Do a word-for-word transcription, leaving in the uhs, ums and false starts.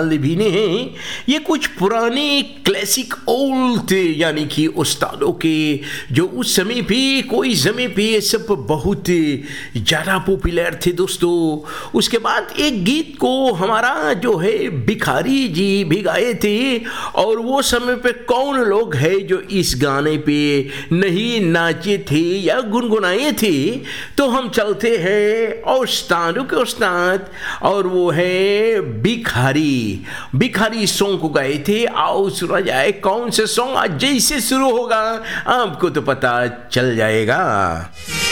भी ने हैं, ये कुछ पुराने क्लासिक ओल्ड थे, यानी कि उस्तादों के जो उस समय पे कोई समय पे ये सब बहुत ज़्यादा पॉपुलर थे दोस्तों। उसके बाद एक गीत को हमारा जो है भिखारी जी भी गाए थे, और वो समय पे कौन लोग हैं जो इस गाने पे नहीं नाचे थे या गुनगुनाए थे। तो हम चलते हैं उस्तादों के उस्ताद, और वो है भिखारी। भिखारी सॉन्ग को गाए थे। आओ सुना जाए कौन से सॉन्ग आज जैसे शुरू होगा आपको तो पता चल जाएगा।